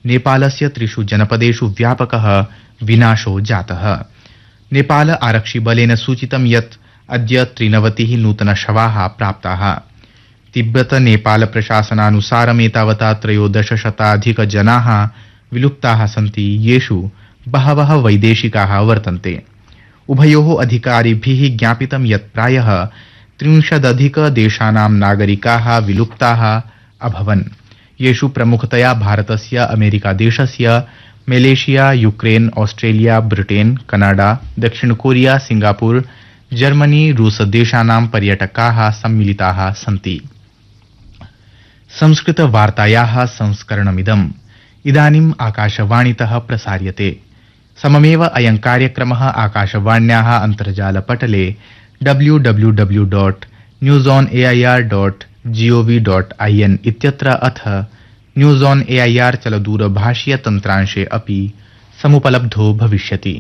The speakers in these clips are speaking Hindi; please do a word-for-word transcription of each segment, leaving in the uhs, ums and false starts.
नेपालस्य त्रिषु जनपदेषु व्यापकः विनाशो जातः। नेपाल आरक्षिबलेन सूचितं यत् अद्य त्रिनवतिः नूतनशवाः प्राप्ताः। तिब्बत नेपाल प्रशासनानुसारम् एतावता त्रयोदशशताधिकजनाः विलुप्ताः सन्ति, येषु बहवः वैदेशिकाः वर्तन्ते। उभयोः अधिकारिभिः ज्ञापितं यत् प्रायः त्रिंशदधिकदेशानां नागरिकाः विलुप्ताः अभवन्, येषु प्रमुखतया भारतस्य, अमेरिकादेशस्य, Malaysia, Ukraine, Australia, Britain, Canada, दक्षिणकोरिया, Singapore, Germany, रूसदेशानां पर्यटकाः सम्मिलिताः सन्ति। संस्कृतवार्तायाः संस्करणमिदम् इदानीम् आकाशवाणीतः प्रसार्यते। सममेव अयं कार्यक्रमः आकाशवाण्याः अन्तर्जालपटले W W W dot news on AIR dot gov dot IN इत्यत्र अथ न्यूज़ ऑन एआईआर चलदूरभाषीय तन्त्रांशे अपि समुपलब्धो भविष्यति।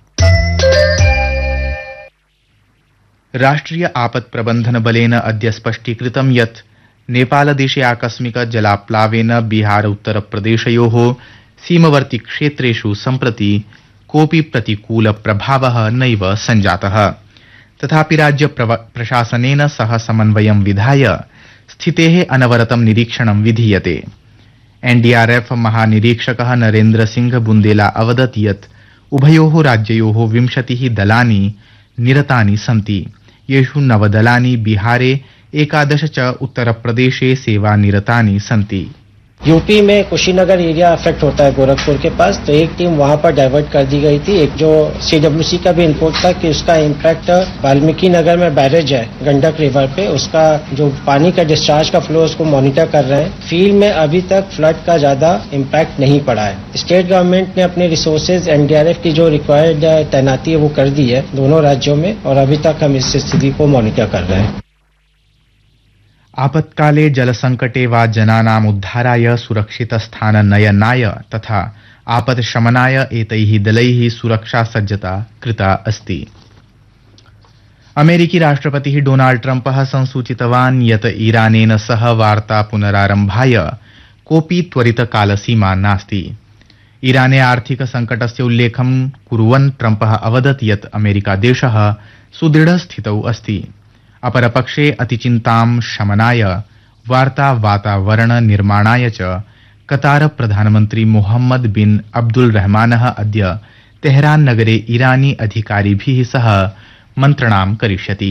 राष्ट्रिय आपत् प्रबन्धन बलेन अद्य स्पष्टीकृतं यत् नेपालदेशे आकस्मिक जलाप्लावेन बिहार उत्तरप्रदेशयोः सीमवर्ती क्षेत्रेषु सम्प्रति कोऽपि प्रतिकूल प्रभावः नैव सञ्जातः। तथापि राज्य प्रशासनेन सह समन्वयं विधाय स्थितेः अनवरतं निरीक्षणं विधीयते। एनडीआरएफ महानिरीक्षकः नरेन्द्र सिंह बुन्देला अवदत् यत् उभयोः राज्ययोः विंशतिः दलानि निरतानि सन्ति, येषु नवदलानि बिहारे, एकादश च उत्तरप्रदेशे सेवानिरतानि सन्ति। यूपी में कुशीनगर एरिया अफेक्ट होता है गोरखपुर के पास, तो एक टीम वहां पर डाइवर्ट कर दी गई थी। एक जो सीडब्ल्यूसी का भी इनपुट था कि उसका इम्पैक्ट वाल्मीकि नगर में बैरेज है गंडक रिवर पे, उसका जो पानी का डिस्चार्ज का फ्लो उसको मॉनिटर कर रहे हैं। फील्ड में अभी तक फ्लड का ज्यादा इम्पैक्ट नहीं पड़ा है। स्टेट गवर्नमेंट ने अपने रिसोर्सेज एनडीआरएफ की जो रिक्वायर्ड तैनाती है वो कर दी है दोनों राज्यों में, और अभी तक हम इस स्थिति को मॉनिटर कर रहे हैं। आपत्काले जलसंकटे वा जनानाम् उद्धाराय सुरक्षितस्थाननयनाय तथा आपत्शमनाय एतैः दलैः सुरक्षा सज्जता कृता अस्ति। अमेरिकी राष्ट्रपतिः डोनाल्ड ट्रम्पः संसूचितवान् यत् ईरानेन सह वार्ता पुनरारम्भाय कोऽपि त्वरितकालसीमा नास्ति। ईराने आर्थिक संकटस्य उल्लेखं कुर्वन् ट्रम्पः अवदत् यत् अमेरिकादेशः सुदृढस्थितौ अस्ति। अपरपक्षे अतिचिन्तां शमनाय, वार्ता वातावरण निर्माणाय च कतार प्रधानमन्त्री मोहम्मद बिन अब्दुल रहमानः अद्य तेहरान नगरे ईरानी अधिकारिभिः सह मन्त्रणां करिष्यति।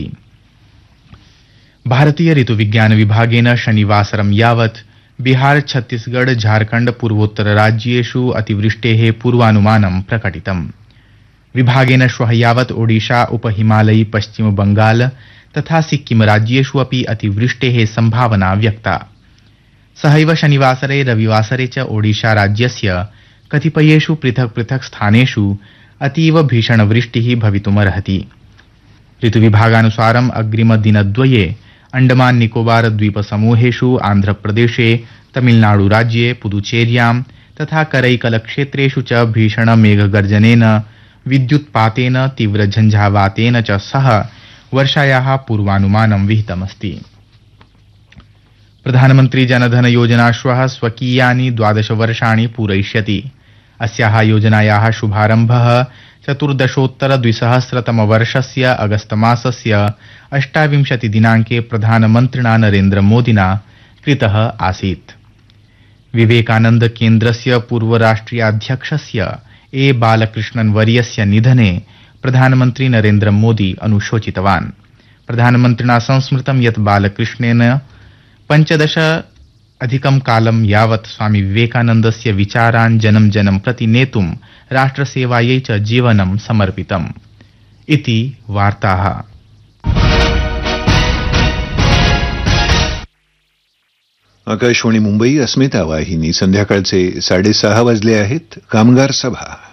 भारतीय ऋतुविज्ञान विभागेन शनिवासरं यावत् बिहार, छत्तीसगढ़, झारखण्ड, पूर्वोत्तर राज्येषु अतिवृष्टेः पूर्वानुमानं प्रकटितम्। विभागेन श्वः यावत् ओडिशा, उपहिमालयी, पश्चिम बंगाल तथा सिक्किम राज्येषु अपि अतिवृष्टेः संभावना व्यक्ता। सहैव शनिवासरे रविवासरे च ओडिशा राज्यस्य कतिपयेषु पृथक् पृथक् स्थानेषु अतीव भीषणवृष्टिः भवितुमर्हति। ऋतुविभागानुसारम् अग्रिमदिनद्वये अंडमान निकोबार द्वीपसमूहेषु, आन्ध्रप्रदेशे, तमिलनाडु राज्ये, पुदुचेर्यां तथा करैकल क्षेत्रेषु च भीषण मेघगर्जनेन, विद्युत्पातेन, तीव्र झंझावातेन च सह वर्षायाः पूर्वानुमानं विहितमस्ति। प्रधानमन्त्री जनधन योजना श्वः स्वकीयानि द्वादश वर्षाणि पूरयिष्यति। अस्याः योजनायाः शुभारम्भः चतुर्दशोत्तर द्विसहस्रतमवर्षस्य अगस्तमासस्य अष्टाविंशति दिनाङ्के प्रधानमन्त्रिणा नरेन्द्र मोदिना कृतः आसीत्। विवेकानन्द केन्द्रस्य पूर्वराष्ट्रियाध्यक्षस्य ए बालकृष्णन् वर्यस्य निधने प्रधानमन्त्री नरेन्द्र मोदी अनुशोचितवान्। प्रधानमन्त्रिणा संस्मृतं यत् बालकृष्णेन पञ्चदश अधिकं कालं यावत् स्वामी विवेकानन्दस्य विचारान् जनं जनं प्रति नेतुं राष्ट्रसेवायै च जीवनं समर्पितम् इति वार्ताः। आकाशवाणी मुंबई अस्मिता वाहिनी, संध्याकाळचे साडेसहा वाजले आहेत. कामगार सभा